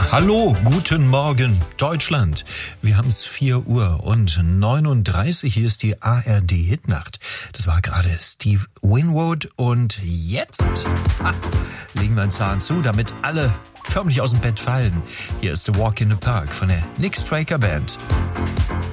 Hallo, guten Morgen, Deutschland. Wir haben es 4:39 Uhr. Hier ist die ARD Hitnacht. Das war gerade Steve Winwood und jetzt legen wir einen Zahn zu, damit alle förmlich aus dem Bett fallen. Hier ist The Walk in the Park von der Nick Straker Band.